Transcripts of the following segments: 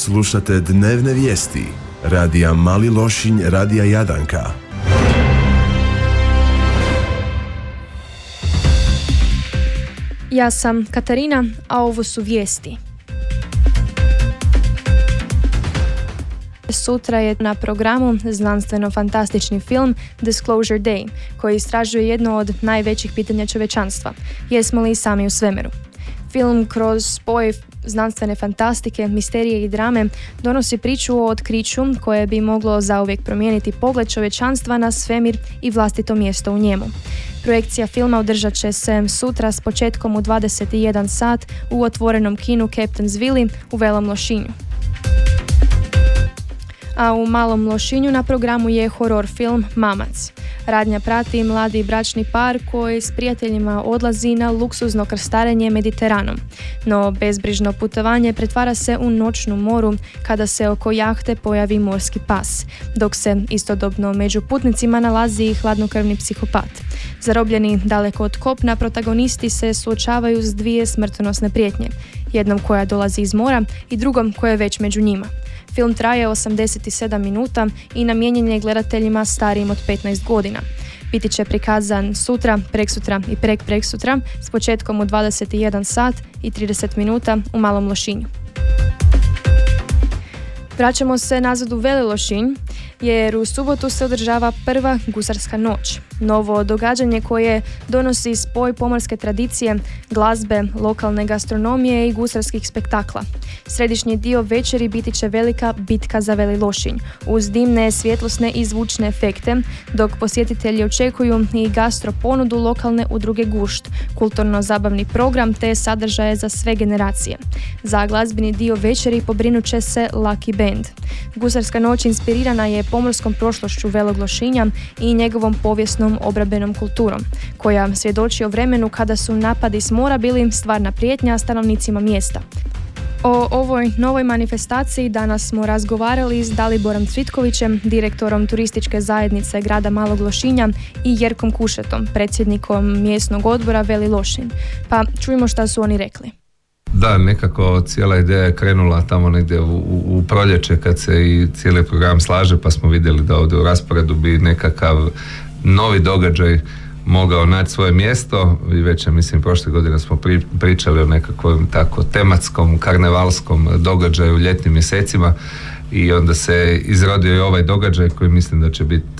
Slušate dnevne vijesti radija Mali Lošinj, radija Jadanka. Ja sam Katarina, a ovo su vijesti. Sutra je na programu znanstveno-fantastični film Disclosure Day, koji istražuje jedno od najvećih pitanja čovječanstva. Jesmo li sami u svemiru? Film kroz spoj znanstvene fantastike, misterije i drame donosi priču o otkriću koje bi moglo zauvijek promijeniti pogled čovječanstva na svemir i vlastito mjesto u njemu. Projekcija filma održat će se sutra s početkom u 21 sat u otvorenom kinu Captain's Willy u Velom Lošinju. A u Malom Lošinju na programu je horor film Mamac. Radnja prati mladi bračni par koji s prijateljima odlazi na luksuzno krstarenje Mediteranom. No bezbrižno putovanje pretvara se u noćnu moru kada se oko jahte pojavi morski pas, dok se istodobno među putnicima nalazi i hladnokrvni psihopat. Zarobljeni daleko od kopna, protagonisti se suočavaju s dvije smrtonosne prijetnje, jednom koja dolazi iz mora i drugom koja je već među njima. Film traje 87 minuta i namijenjen je gledateljima starijim od 15 godina. Biti će prikazan sutra, preksutra i preksutra s početkom u 21 sat i 30 minuta u Malom Lošinju. Vraćamo se nazad u Veli Lošinj, jer u subotu se održava prva gusarska noć. Novo događanje koje donosi spoj pomorske tradicije, glazbe, lokalne gastronomije i gusarskih spektakla. Središnji dio večeri biti će velika bitka za Veli Lošinj, uz dimne, svjetlosne i zvučne efekte, dok posjetitelji očekuju i gastro ponudu lokalne udruge Gušt, kulturno-zabavni program te sadržaje za sve generacije. Za glazbeni dio večeri pobrinut će se Lucky Band. Gusarska noć inspirirana je pomorskom prošlošću Velog Lošinja i njegovom povijesnom obrambenom kulturom, koja svjedoči o vremenu kada su napadi s mora bili stvarna prijetnja stanovnicima mjesta. O ovoj novoj manifestaciji danas smo razgovarali s Daliborom Cvitkovićem, direktorom turističke zajednice grada Malog Lošinja, i Jerkom Kušetom, predsjednikom mjesnog odbora Veli Lošinj. Pa čujmo šta su oni rekli. Da, nekako cijela ideja je krenula tamo negdje u proljeće kad se i cijeli program slaže, pa smo vidjeli da ovdje u rasporedu bi nekakav novi događaj mogao naći svoje mjesto. I već, mislim, prošle godine smo pričali o nekakvom tako tematskom, karnevalskom događaju u ljetnim mjesecima i onda se izrodio i ovaj događaj koji mislim da će biti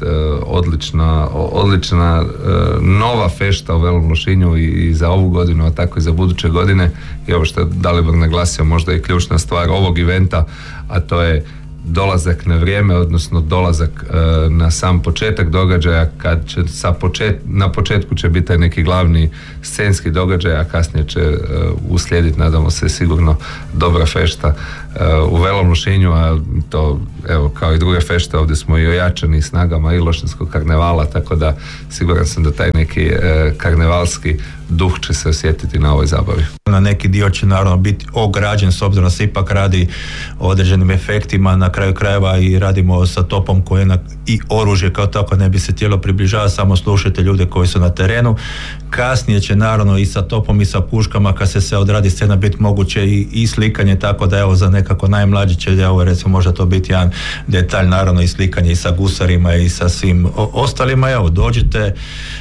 odlična nova fešta u Velom Lošinju i za ovu godinu, a tako i za buduće godine. I ovo što je Dalibor naglasio, možda i ključna stvar ovog eventa, a to je dolazak na vrijeme, odnosno dolazak na sam početak događaja, kad će na početku će biti taj neki glavni scenski događaj, a kasnije će uslijediti, nadamo se, sigurno dobra fešta u Velom Lošinju, a to, evo, kao i druge fešte, ovdje smo i ojačani snagama i Lošinskog karnevala, tako da siguran sam da taj neki karnevalski duh će se osjetiti na ovoj zabavi. Na neki dio će naravno biti ograđen, s obzirom da se ipak radi o određenim efektima, na kraju krajeva i radimo sa topom koje i oružje kao tako ne bi se htjelo približavati, samo slušajte ljude koji su na terenu. Kasnije će naravno i sa topom i sa puškama, kad se odradi scena, biti moguće i slikanje, tako da evo za nekako najmlađi će, evo recimo, možda to biti jedan detalj, naravno i slikanje i sa gusarima i sa svim ostalima. Evo, dođite,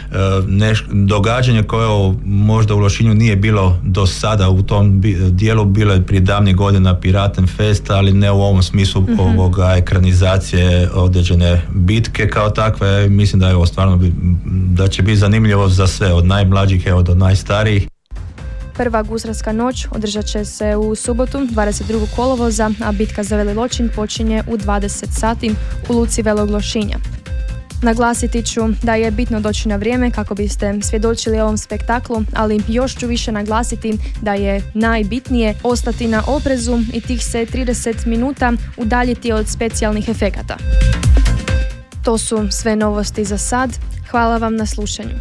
događanje koje možda u Lošinju nije bilo do sada u tom dijelu, bilo je prije davnih godina Piraten Fest, ali ne u ovom smislu ovoga ekranizacije određene bitke kao takve. Mislim da je stvarno da će biti zanimljivo za sve, od najmlađih evo do najstarijih. Prva gusarska noć održat će se u subotu 22. kolovoza, a bitka za Veli Lošinj počinje u 20 sati u luci Velog Lošinja. Naglasiti ću da je bitno doći na vrijeme kako biste svjedočili ovom spektaklu, ali još ću više naglasiti da je najbitnije ostati na oprezu i tih se 30 minuta udaljiti od specijalnih efekata. To su sve novosti za sad. Hvala vam na slušanju.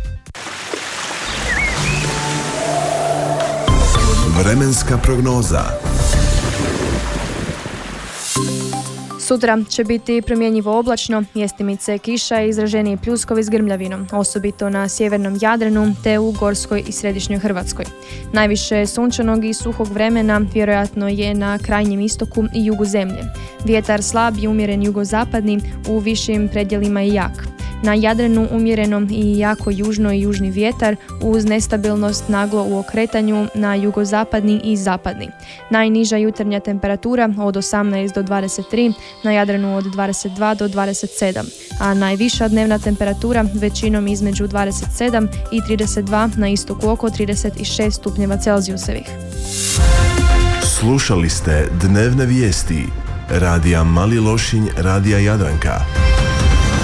Vremenska prognoza. Sutra će biti promjenjivo oblačno, mjestimice kiša i izraženiji pljuskovi s grmljavinom, osobito na sjevernom Jadranu te u Gorskoj i Središnjoj Hrvatskoj. Najviše sunčanog i suhog vremena vjerojatno je na krajnjem istoku i jugu zemlje. Vjetar slab i umjeren jugozapadni, u višim predjelima i jak. Na Jadranu umjereno i jako južno i južni vjetar uz nestabilnost naglo u okretanju na jugozapadni i zapadni. Najniža jutarnja temperatura od 18 do 23, na Jadranu od 22 do 27, a najviša dnevna temperatura većinom između 27 i 32, na istoku oko 36 stupnjeva Celzijusevih. Slušali ste dnevne vijesti Radija Mali Lošinj, Radija Jadranka.